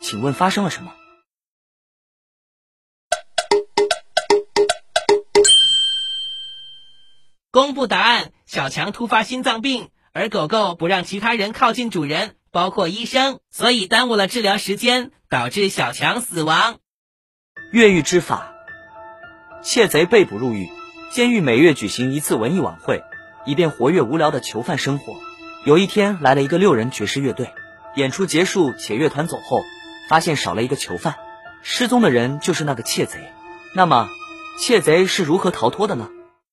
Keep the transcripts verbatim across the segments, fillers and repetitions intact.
请问发生了什么？ 公布答案，小强突发心脏病，而狗狗不让其他人靠近主人，包括医生，所以耽误了治疗时间，导致小强死亡。 越狱之法。窃贼被捕入狱，监狱每月举行一次文艺晚会，以便活跃无聊的囚犯生活。有一天来了一个六人爵士乐队，演出结束且乐团走后，发现少了一个囚犯，失踪的人就是那个窃贼。那么窃贼是如何逃脱的呢？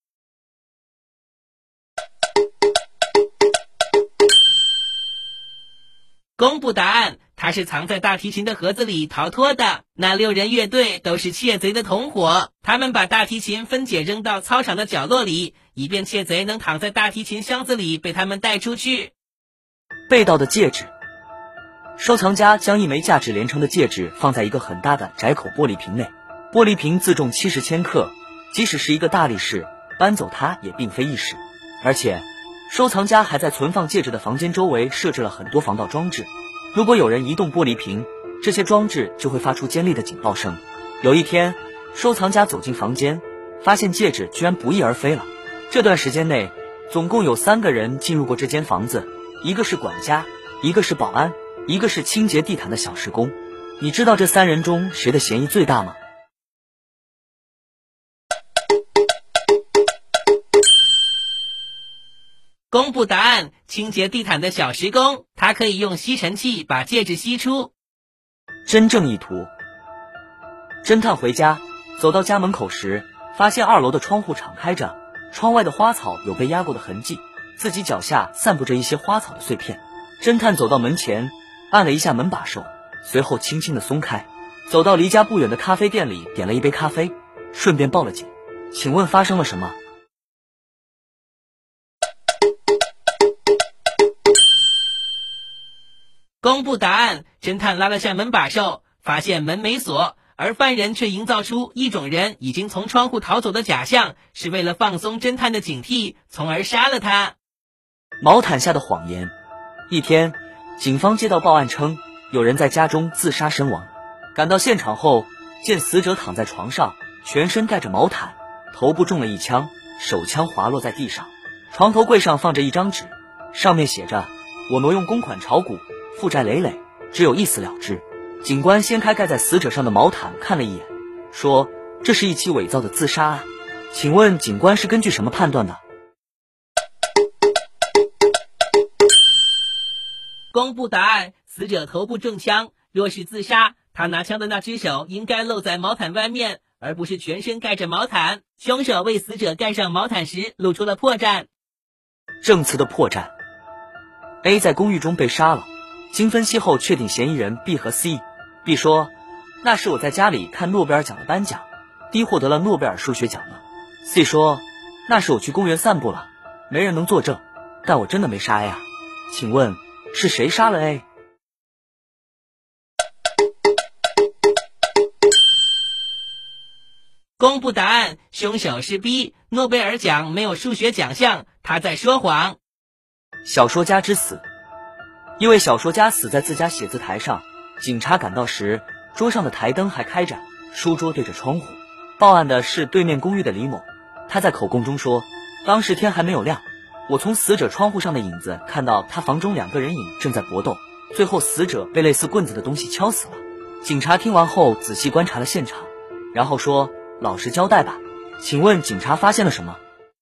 公布答案，他是藏在大提琴的盒子里逃脱的。那六人乐队都是窃贼的同伙，他们把大提琴分解扔到操场的角落里，以便窃贼能躺在大提琴箱子里被他们带出去。 被盗的戒指。收藏家将一枚价值连城的戒指放在一个很大的窄口玻璃瓶内，玻璃瓶自重七十千克，即使是一个大力士搬走它也并非易事。而且收藏家还在存放戒指的房间周围设置了很多防盗装置，如果有人移动玻璃瓶，这些装置就会发出尖利的警报声。有一天，收藏家走进房间，发现戒指居然不翼而飞了。这段时间内，总共有三个人进入过这间房子，一个是管家，一个是保安，一个是清洁地毯的小时工。你知道这三人中谁的嫌疑最大吗？ 公布答案，清洁地毯的小时工，他可以用吸尘器把戒指吸出。 真正意图。侦探回家，走到家门口时，发现二楼的窗户敞开着，窗外的花草有被压过的痕迹，自己脚下散布着一些花草的碎片。侦探走到门前，按了一下门把手，随后轻轻地松开，走到离家不远的咖啡店里，点了一杯咖啡，顺便报了警。请问发生了什么？ 公布答案，侦探拉了下门把手，发现门没锁，而犯人却营造出一种人已经从窗户逃走的假象，是为了放松侦探的警惕，从而杀了他。 毛毯下的谎言。一天，警方接到报案称有人在家中自杀身亡，赶到现场后，见死者躺在床上，全身盖着毛毯，头部中了一枪，手枪滑落在地上。床头柜上放着一张纸，上面写着我挪用公款炒股，负债累累，只有一死了之。警官掀开盖在死者上的毛毯看了一眼，说这是一起伪造的自杀案。请问警官是根据什么判断的？ 公布答案，死者头部中枪，若是自杀，他拿枪的那只手应该露在毛毯外面，而不是全身盖着毛毯。凶手为死者盖上毛毯时露出了破绽。 证词的破绽。 A 在公寓中被杀了，经分析后确定嫌疑人 B 和 C。 B 说那是我在家里看诺贝尔奖的颁奖， D 获得了诺贝尔数学奖了。 C 说那是我去公园散步了，没人能作证，但我真的没杀 A 啊。请问是谁杀了 A？ 公布答案，凶手是 B， 诺贝尔奖没有数学奖项，他在说谎。 小说家之死。一位小说家死在自家写字台上，警察赶到时，桌上的台灯还开着，书桌对着窗户。报案的是对面公寓的李某，他在口供中说，当时天还没有亮，我从死者窗户上的影子看到他房中两个人影正在搏斗，最后死者被类似棍子的东西敲死了。警察听完后仔细观察了现场，然后说老实交代吧。请问警察发现了什么？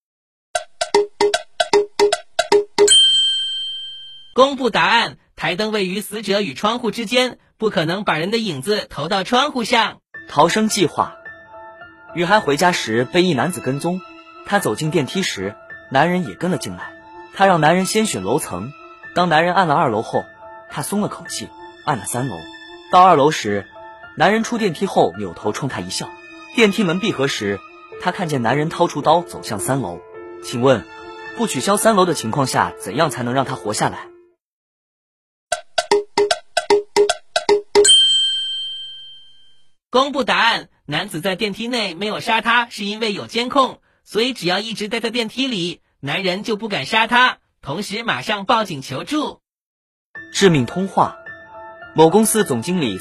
公布答案，台灯位于死者与窗户之间，不可能把人的影子投到窗户上。 逃生计划。女孩回家时被一男子跟踪，她走进电梯时，男人也跟了进来。她让男人先选楼层，当男人按了二楼后，她松了口气，按了三楼。到二楼时，男人出电梯后扭头冲她一笑。电梯门闭合时，她看见男人掏出刀走向三楼。请问不取消三楼的情况下，怎样才能让他活下来？ 公布答案，男子在电梯内没有杀他，是因为有监控，所以只要一直待在电梯里，男人就不敢杀他，同时马上报警求助。 致命通话。某公司总经理